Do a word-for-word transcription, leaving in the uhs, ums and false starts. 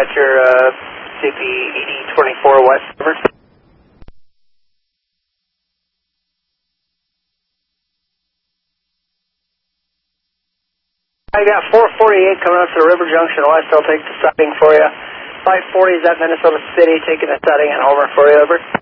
Dispatcher, uh, C P E D twenty-four West, over. I got four forty-eight coming up to the River Junction West. I'll take the sighting for you. five forty is at Minnesota City, taking the sighting and Homer for you, over.